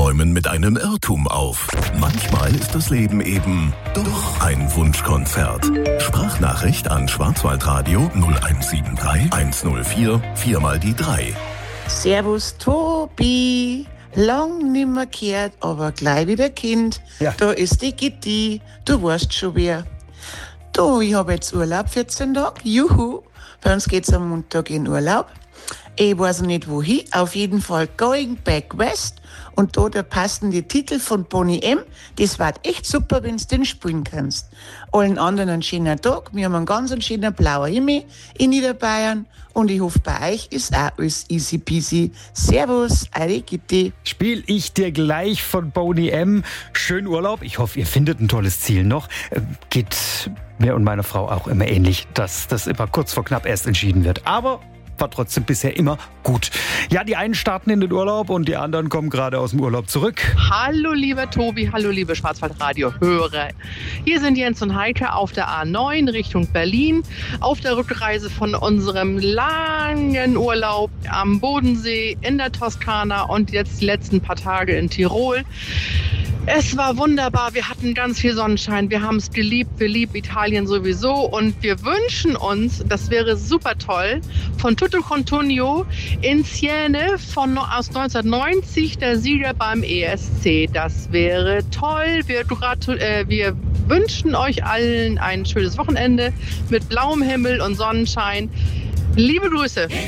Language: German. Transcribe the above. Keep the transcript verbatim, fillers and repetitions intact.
räumen mit einem Irrtum auf. Manchmal ist das Leben eben doch ein Wunschkonzert. Sprachnachricht an Schwarzwaldradio null eins sieben drei eins null vier vier mal die drei. Servus Tobi, lang nimmer gehört, aber gleich wieder Kind. Ja. Da ist die Gitti, du weißt schon wer. Du, ich habe jetzt Urlaub, vierzehn Tage, juhu. Bei uns geht's am Montag in Urlaub. Ich weiß nicht wohin, auf jeden Fall Going Back West. Und da, da passen die Titel von Boney M. Das war echt super, wenn du den spielen kannst. Allen anderen einen schönen Tag. Wir haben einen ganz schönen blauen Himmel in Niederbayern. Und ich hoffe, bei euch ist auch alles easy peasy. Servus, eure Gitti. Spiel ich dir gleich von Boney M. Schönen Urlaub. Ich hoffe, ihr findet ein tolles Ziel noch. Äh, geht mir und meiner Frau auch immer ähnlich, dass das immer kurz vor knapp erst entschieden wird. Aber war trotzdem bisher immer gut. Ja, die einen starten in den Urlaub und die anderen kommen gerade aus dem Urlaub zurück. Hallo lieber Tobi, hallo liebe Schwarzwaldradio-Hörer. Hier sind Jens und Heike auf der A neun Richtung Berlin auf der Rückreise von unserem langen Urlaub am Bodensee, in der Toskana und jetzt die letzten paar Tage in Tirol. Es war wunderbar, wir hatten ganz viel Sonnenschein, wir haben es geliebt, wir lieben Italien sowieso und wir wünschen uns, das wäre super toll, von Tutto Contunio in Siene von, aus neunzehnhundertneunzig, der Sieger beim E S C. Das wäre toll, wir, gratul- äh, wir wünschen euch allen ein schönes Wochenende mit blauem Himmel und Sonnenschein. Liebe Grüße.